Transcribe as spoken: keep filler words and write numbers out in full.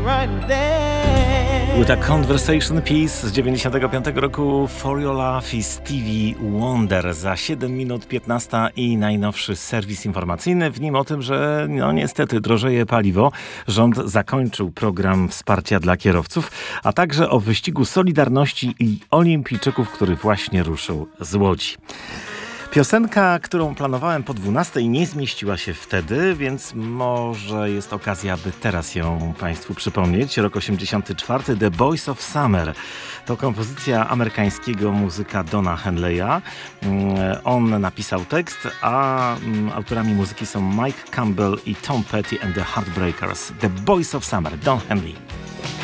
right there. With a Conversation Piece z dziewięćdziesiątego piątego roku For Your Love i Stevie Wonder. Za siedem minut piętnasta i najnowszy serwis informacyjny. W nim o tym, że no niestety drożeje paliwo. Rząd zakończył program wsparcia dla kierowców, a także o wyścigu Solidarności i olimpijczyków, który właśnie ruszył z Łodzi. Piosenka, którą planowałem po dwunastej, nie zmieściła się wtedy, więc może jest okazja, by teraz ją Państwu przypomnieć. Rok osiemdziesiąty czwarty, The Boys of Summer. To kompozycja amerykańskiego muzyka Dona Henleya. On napisał tekst, a autorami muzyki są Mike Campbell i Tom Petty and the Heartbreakers. The Boys of Summer, Don Henley.